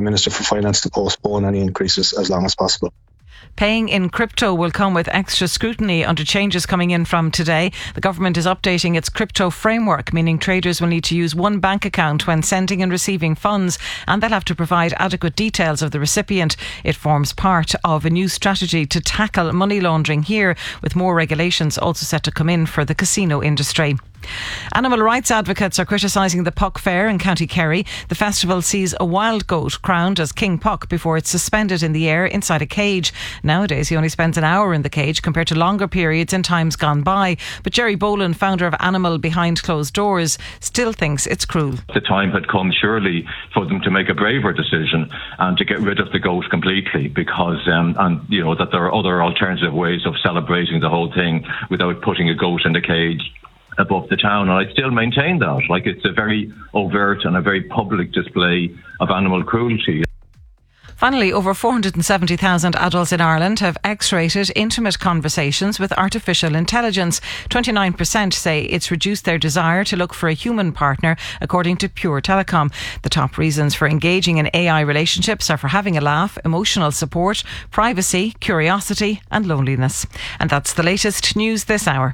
the Minister for Finance to postpone any increases as long as possible. Paying in crypto will come with extra scrutiny under changes coming in from today. The government is updating its crypto framework, meaning traders will need to use one bank account when sending and receiving funds, and they'll have to provide adequate details of the recipient. It forms part of a new strategy to tackle money laundering here, with more regulations also set to come in for the casino industry. Animal rights advocates are criticising the Puck Fair in County Kerry. The festival sees a wild goat crowned as King Puck before it's suspended in the air inside a cage. Nowadays he only spends an hour in the cage compared to longer periods in times gone by. But Jerry Boland, founder of Animal Behind Closed Doors, still thinks it's cruel. The time had come surely for them to make a braver decision and to get rid of the goat completely, because and you know that there are other alternative ways of celebrating the whole thing without putting a goat in the cage above the town. And I still maintain that. Like, it's a very overt and a very public display of animal cruelty. Finally, over 470,000 adults in Ireland have X-rated intimate conversations with artificial intelligence. 29% say it's reduced their desire to look for a human partner, according to Pure Telecom. The top reasons for engaging in AI relationships are for having a laugh, emotional support, privacy, curiosity and loneliness. And that's the latest news this hour.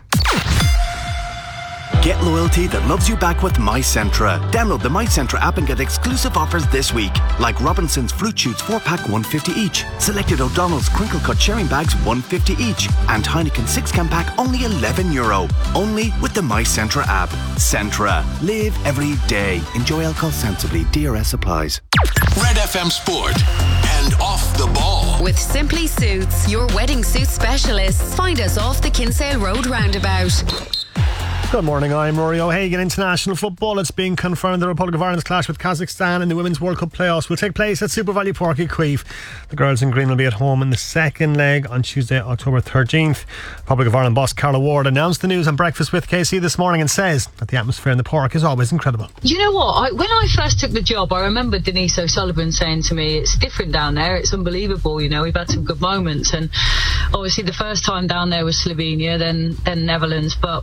Get loyalty that loves you back with MyCentra. Download the MyCentra app and get exclusive offers this week, like Robinson's Fruit Shoots 4-pack $150 each, selected O'Donnell's Crinkle Cut sharing bags $150 each, and Heineken 6-can pack only €11. Only with the MyCentra app. Centra. Live every day. Enjoy alcohol sensibly. DRS applies. Red FM Sport and Off the Ball with Simply Suits, your wedding suit specialists. Find us off the Kinsale Road roundabout. Good morning, I'm Rory O'Hagan. International football, it's being confirmed the Republic of Ireland's clash with Kazakhstan in the Women's World Cup playoffs will take place at Super Value Park in Queeve. The girls in green will be at home in the second leg on Tuesday, October 13th. Republic of Ireland boss Carla Ward announced the news on Breakfast with KC this morning and says that the atmosphere in the park is always incredible. You know what, when I first took the job, I remember Denise O'Sullivan saying to me, it's different down there, it's unbelievable, you know, we've had some good moments. And obviously the first time down there was Slovenia, then Netherlands, but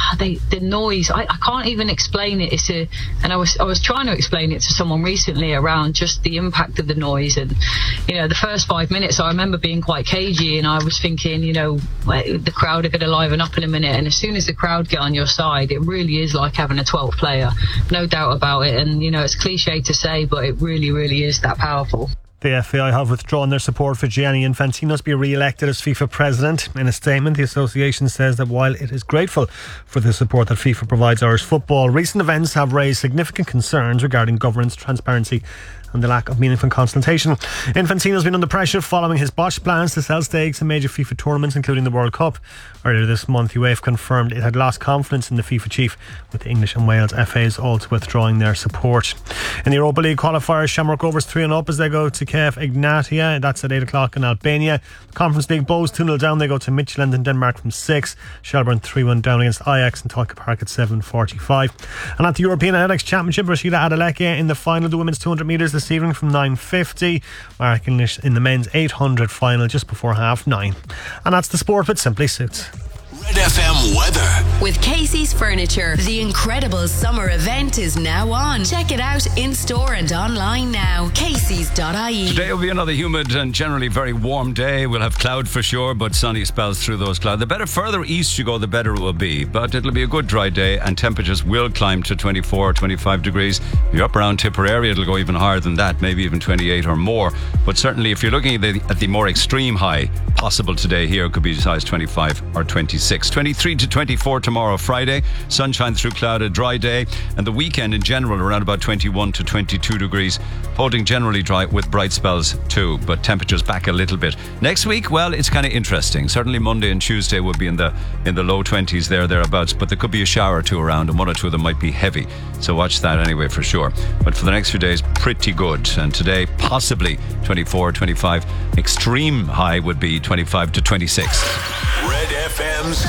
the noise, I can't even explain it. And I was trying to explain it to someone recently around just the impact of the noise. And you know, the first 5 minutes I remember being quite cagey, and I was thinking, you know, the crowd are going to liven up in a minute, and as soon as the crowd get on your side, it really is like having a 12th player, no doubt about it. And you know, it's cliche to say, but it really is that powerful. The FAI have withdrawn their support for Gianni Infantino to be re-elected as FIFA president. In a statement, the association says that while it is grateful for the support that FIFA provides Irish football, recent events have raised significant concerns regarding governance, transparency and the lack of meaningful consultation. Infantino's been under pressure following his botched plans to sell stakes in major FIFA tournaments, including the World Cup. Earlier this month, UEFA confirmed it had lost confidence in the FIFA chief, with the English and Wales FAs also withdrawing their support. In the Europa League qualifiers, Shamrock Rovers 3-up as they go to KF Ignatia. That's at 8 o'clock in Albania. The Conference League Bows 2-0 down. They go to Midtjylland in Denmark from 6. Shelbourne 3-1 down against Ajax in Tulka Park at 7:45. And at the European Athletics Championship, Rashida Adeleke in the final of the women's 200 metres this evening from 9:50. Mark English in the men's 800 final just before 9:30. And that's the sport with Simply Suits. Red FM weather with Casey's Furniture. The incredible summer event is now on. Check it out in store and online now. Casey's.ie. Today will be another humid and generally very warm day. We'll have cloud for sure, but sunny spells through those clouds. The better further east you go, the better it will be. But it'll be a good dry day, and temperatures will climb to 24 or 25 degrees. If you're up around Tipperary, it'll go even higher than that, maybe even 28 or more. But certainly if you're looking at the more extreme high possible today here, it could be as high as 25 or 26. 23 to 24 tomorrow, Friday. Sunshine through cloud, a dry day. And the weekend in general around about 21 to 22 degrees. Holding generally dry with bright spells too, but temperatures back a little bit. Next week, well, it's kind of interesting. Certainly Monday and Tuesday will be in the low 20s thereabouts, but there could be a shower or two around, and one or two of them might be heavy. So watch that anyway for sure. But for the next few days, pretty good. And today, possibly 24, 25. Extreme high would be 25 to 26. Red FM's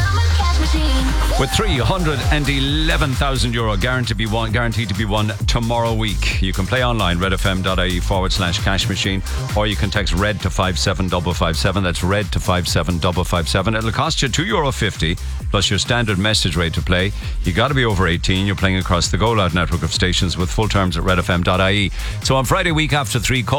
with €311,000 guaranteed to be won tomorrow week. You can play online, redfm.ie/cash machine, or you can text RED to 57557. That's RED to 57557. It'll cost you €2.50 plus your standard message rate to play. You got to be over 18. You're playing across the Go Loud network of stations with full terms at redfm.ie. So on Friday week after 3, call